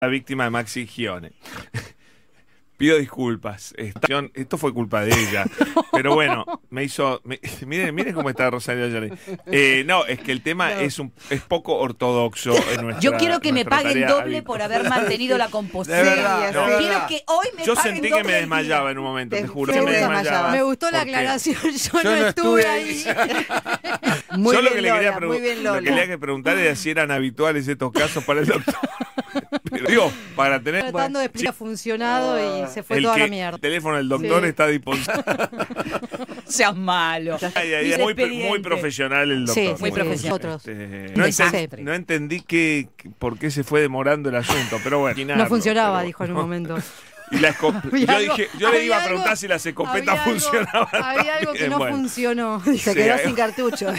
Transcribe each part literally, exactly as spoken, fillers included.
La víctima de Maxi Gione. Pido disculpas. Esto, esto fue culpa de ella. Pero bueno, me hizo... Me, miren, miren cómo está Rosario Ayala. Eh, no, es que el tema no. es un es poco ortodoxo en nuestra Yo quiero que me paguen doble habitual. por haber mantenido la compostura. De verdad, no. Quiero que hoy me Yo paguen sentí doble que me desmayaba en un momento, te, te juro. que me desmayaba. Me gustó la aclaración, yo, yo no no estuve estuve ahí. Muy Yo bien, lo que le quería, Lola, muy bien, Lola. lo que quería que preguntar era si eran habituales estos casos para el doctor. Pero, digo, para tener... Tratando bueno, de explicar, ha funcionado y se fue el toda que, la mierda. El teléfono del doctor sí. está disponible. Seas malo. Ay, ay, muy, muy profesional el doctor. Sí, muy profesional. Otros. Este, no, entendí, no entendí que, por qué se fue demorando el asunto, pero bueno. No funcionaba, pero, dijo en un momento. Y la escop... Yo, algo, dije, yo le iba algo, a preguntar si las escopetas había funcionaban. Algo, había algo que no bueno. funcionó. Se sí, quedó hay... sin cartucho.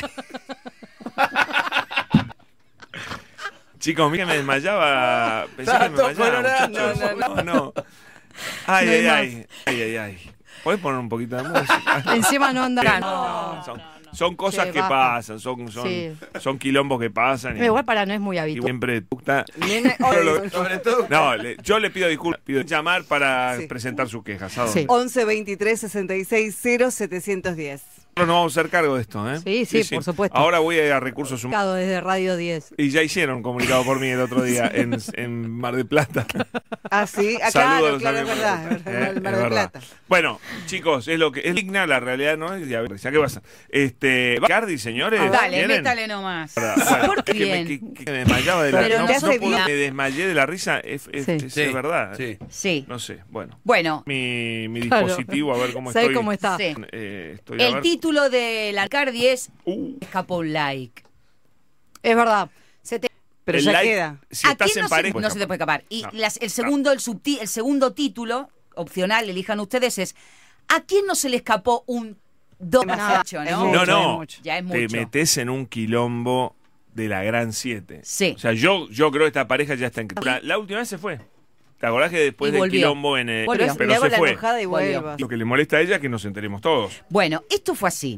Chicos, mira que me desmayaba. Pensé que me desmayaba. No, no, no, no, no. Ay, no ay, ay, ay, ay, ay. ¿Podés poner un poquito de música? Encima no anda. No, no, son, son cosas sí, que baja. pasan, son, son, sí. son quilombos que pasan. Pero igual para no es muy habitual. Siempre está... Sobre todo. No, le, yo le pido disculpas, pido llamar para sí. presentar sus quejas. Sí. once veintitrés sesenta y seis cero setecientos diez. Nosotros nos vamos a hacer cargo de esto, ¿eh? Sí, sí, sí, sí. por supuesto. Ahora voy a ir a Recursos Humanos. Desde Radio diez. Y ya hicieron un comunicado por mí el otro día en, en Mar del Plata. Ah, sí, acá Saludos, claro, es verdad, es verdad, eh, el Mar es del verdad. Plata. Bueno, chicos, es lo que es digna la realidad, ¿no? Y a ver, ¿ya qué pasa? Este, Cardi, señores. Ah, dale, ¿vienen? métale nomás. Bueno, ¿Por qué que me, que, que me desmayaba de la Pero no, no no se puedo, vio. me desmayé de la risa, es, es, sí. es, Sí. es verdad. Sí. Sí. No sé, bueno. Bueno. Mi, mi Claro. dispositivo, a ver cómo ¿Sabes estoy. cómo está? Sí. Eh, estoy a El ver. título de la Cardi es Uh. Escapó un like. Es verdad. Se te... Pero El ya like, queda. Si ¿A estás quién en no, pareja, se, no se te puede escapar? Y no, las, el segundo, no. el, subti, el segundo título, opcional, elijan ustedes, es ¿a quién no se le escapó un do No, mucho, es no? mucho, No, no. es mucho. Ya es Te mucho. metes en un quilombo de la gran siete. Sí. O sea, yo, yo creo que esta pareja ya está en... La, la última vez se fue. ¿Te acordás que después Y del volvió. quilombo en el... Volvió. Pero le hago se la fue. enojada y Volvió. vuelvas. Lo que le molesta a ella es que nos enteremos todos. Bueno, esto fue así.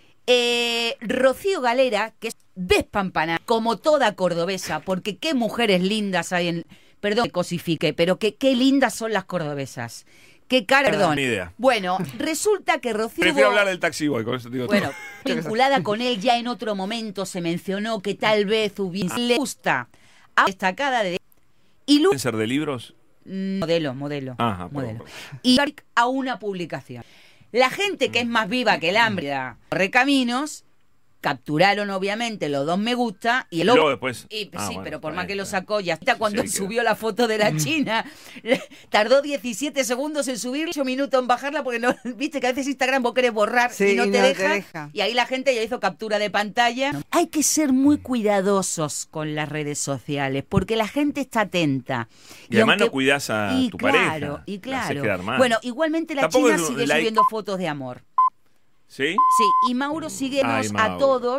Eh, Rocío Galera, que es despampanada, como toda cordobesa, porque qué mujeres lindas hay en... Perdón que cosifique, pero que, qué lindas son las cordobesas. Qué cara... Perdón. Ni idea. Bueno, resulta que Rocío... Prefiero hablar del taxi boy, con eso te digo Bueno, todo. vinculada con él ya en otro momento se mencionó que tal vez hubiese... Le gusta a destacada de... Y Lu... ¿Ser de libros? Modelo, modelo. Ajá, modelo. perdón, perdón. Y a una publicación. La gente que es más viva que el hambre da recaminos, capturaron obviamente los dos me gusta y el Y luego otro... después... Y, Ah, sí, bueno, pero por está más bien, que lo está bien. sacó, ya está cuando Sí, subió la foto de la China. Tardó diecisiete segundos en subir, ocho minutos en bajarla, porque no, viste que a veces Instagram vos querés borrar Sí, y no, y te, no te deja, deja. Y ahí la gente ya hizo captura de pantalla. Hay que ser muy cuidadosos con las redes sociales, porque la gente está atenta. Y además aunque- no cuidás a y tu claro, pareja. Y la haces claro, quedar mal. bueno, igualmente la Tampoco China es un sigue like- subiendo fotos de amor. ¿Sí? Sí, y Mauro síguenos Ay, a Mauro. todos.